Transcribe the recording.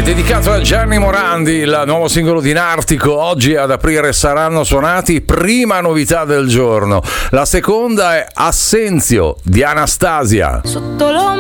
dedicato a Gianni Morandi, il nuovo singolo di Nartico. Oggi ad aprire Saranno Suonati, prima novità del giorno. La seconda è Assenzio di Anastasia. Sotto l'ombra